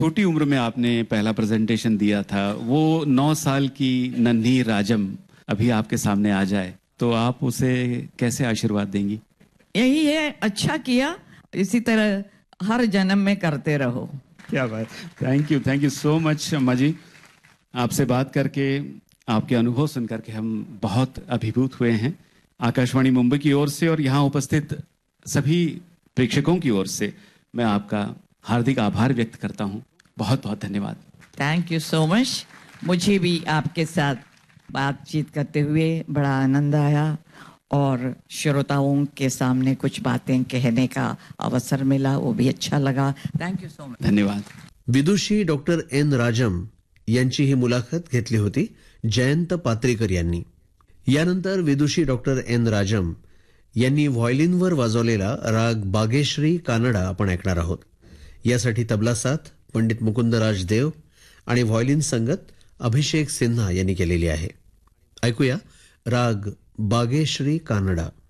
छोटी उम्र में आपने पहला प्रेजेंटेशन दिया था, वो 9 साल की नन्ही राजम अभी आपके सामने आ जाए तो आप उसे कैसे आशीर्वाद देंगी? यही है, अच्छा किया, इसी तरह हर जन्म में करते रहो। क्या बात, थैंक यू सो मच अम्मा जी। आपसे बात करके, आपके अनुभव सुन करके हम बहुत अभिभूत हुए हैं। आकाशवाणी मुंबई की ओर से और यहाँ उपस्थित सभी प्रेक्षकों की ओर से मैं आपका हार्दिक आभार व्यक्त करता हूँ। बहुत बहुत धन्यवाद। Thank you so much. मुझे भी आपके साथ बातचीत करते हुए बड़ा आनंद आया और श्रोताओं के सामने कुछ बातें कहने का अवसर मिला, वो भी अच्छा लगा। Thank you so much. धन्यवाद। विदुषी डॉक्टर एन राजम यांची ही मुलाखत घेतली होती जयंत पात्रीकर यांनी। यानंतर विदुषी डॉक्टर एन राजम यांनी व्हायोलिनवर वाजवलेला राग बागेश्री कानडा आपण ऐकणार आहोत। यासाठी तबला साथ पंडित मुकुंदराज देव आणि व्हायोलिन संगत अभिषेक सिन्हा यांनी केलेली आहे। ऐकूया राग बागेश्री कानडा।